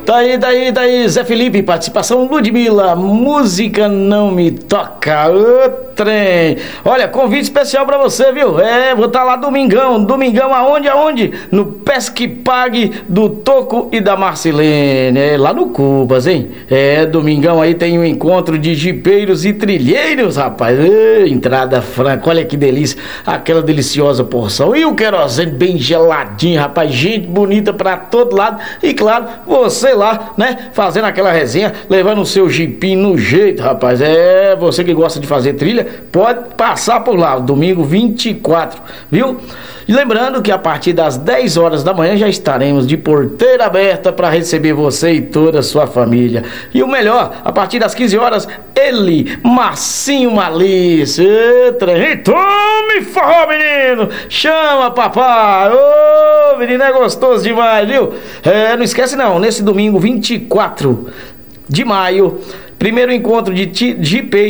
Tá aí, Zé Felipe, participação Ludmilla, música não me toca, ô trem. Olha, convite especial pra você, viu? Vou estar lá domingão aonde? No Pesque Pague do Toco e da Marcelene, lá no Cubas, hein? Domingão aí tem um encontro de jipeiros e trilheiros, rapaz. Entrada franca, olha que delícia, aquela deliciosa porção. E o querosene bem geladinho, rapaz, gente bonita pra todo lado. E claro, você lá, né, fazendo aquela resenha, levando o seu jipinho no jeito, rapaz. Você que gosta de fazer trilha, pode passar por lá, domingo 24, viu? E lembrando que a partir das 10 horas da manhã já estaremos de porteira aberta para receber você e toda a sua família. E o melhor, a partir das 15 horas, ele, Marcinho Malício. Tome forró, menino! Chama, papai! Ô, menino, é gostoso demais, viu? Não esquece não, nesse domingo 24 de maio, primeiro encontro de jipeiros